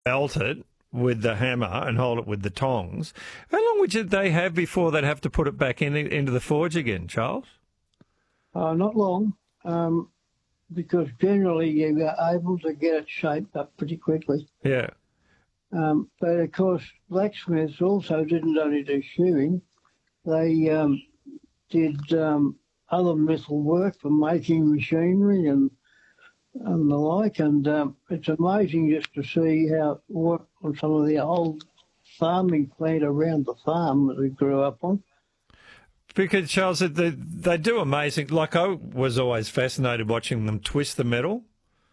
belt it with the hammer and hold it with the tongs. How long would they have before they'd have to put it back into the forge again, Charles? Not long, because generally you're able to get it shaped up pretty quickly. Yeah. But of course, blacksmiths also didn't only do shoeing; they did other metal work for making machinery and the like. And it's amazing just to see what some of the old farming plant around the farm that we grew up on. Because, Charles, they do amazing. Like, I was always fascinated watching them twist the metal.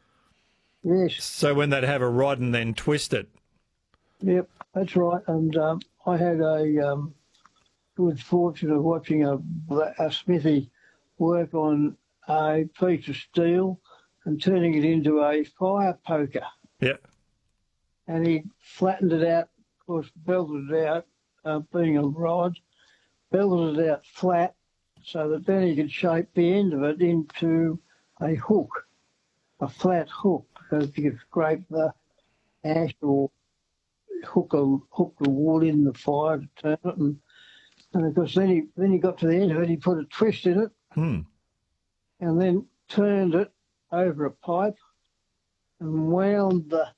Yes. So when they'd have a rod and then twist it. Yep, that's right. And I had a good fortune of watching a smithy work on a piece of steel and turning it into a fire poker. Yeah. And he flattened it out, of course, belted it out, being a rod, belted it out flat so that then he could shape the end of it into a hook, a flat hook, because you could scrape the ash or hook the wood in the fire to turn it. And of course, then he got to the end of it, he put a twist in it and then turned it over a pipe and wound the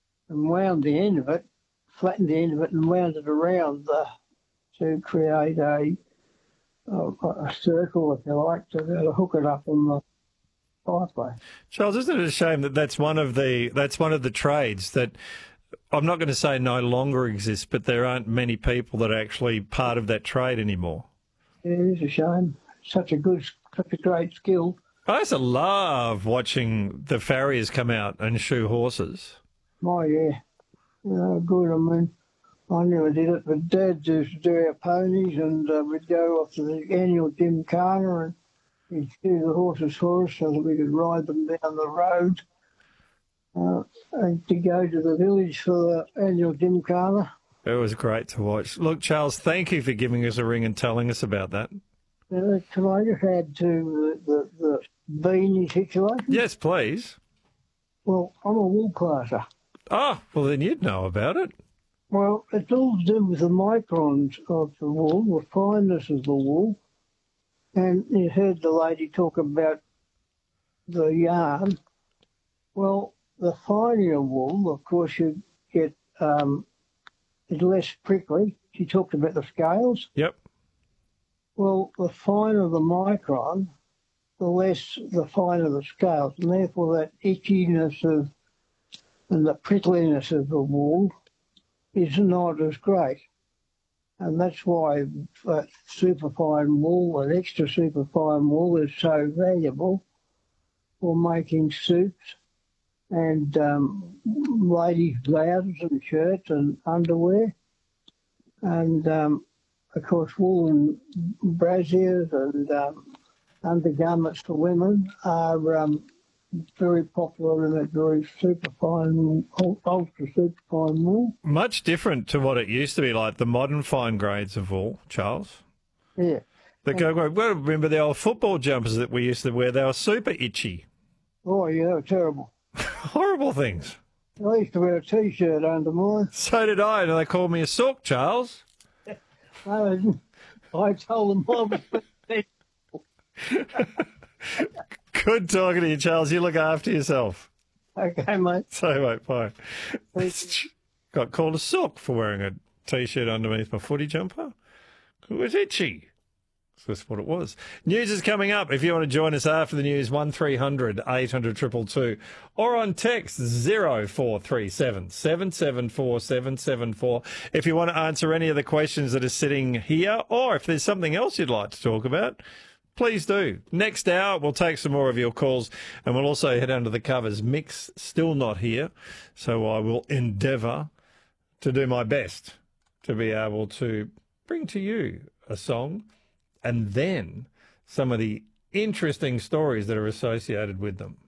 end of it, flattened the end of it and wound it around to create a circle, if you like, to hook it up on the fireplace. Charles, isn't it a shame that that's one of the trades that I'm not going to say no longer exists, but there aren't many people that are actually part of that trade anymore? It is a shame. Such a great skill. I used to love watching the farriers come out and shoe horses. Oh, yeah. Good. I mean, I never did it, but Dad used to do our ponies, and we'd go off to the annual gymkhana and he'd shoe the horses for us so that we could ride them down the road and to go to the village for the annual gymkhana. It was great to watch. Look, Charles, thank you for giving us a ring and telling us about that. Can I just add to the beanie situation? Yes, please. Well, I'm a wool classer. Oh, well, then you'd know about it. Well, it's all to do with the microns of the wool, the fineness of the wool. And you heard the lady talk about the yarn. Well, the finer wool, of course, you get it's less prickly. She talked about the scales. Yep. Well, the finer the micron, the finer the scales, and therefore that itchiness and the prickliness of the wool is not as great. And that's why superfine wool and extra superfine wool is so valuable for making suits and ladies' blouses and shirts and underwear. And, of course, wool and brassieres and undergarments for women are very popular in that very superfine, ultra superfine wool. Much different to what it used to be like, the modern fine grades of wool, Charles. Yeah. Well, remember the old football jumpers that we used to wear? They were super itchy. Oh, yeah, they were terrible. Horrible things. I used to wear a T-shirt under mine. So did I, and they called me a sook, Charles. No, I told them I was Good talking to you, Charles. You look after yourself. okay, mate. So, mate, bye. Got called a sook for wearing a T-shirt underneath my footy jumper. It was itchy. That's what it was. News is coming up. If you want to join us after the news, 1300 800 222 or on text 0437 774 774. If you want to answer any of the questions that are sitting here, or if there's something else you'd like to talk about, please do. Next hour, we'll take some more of your calls, and we'll also head under the covers. Mick's still not here, so I will endeavour to do my best to be able to bring to you a song and then some of the interesting stories that are associated with them.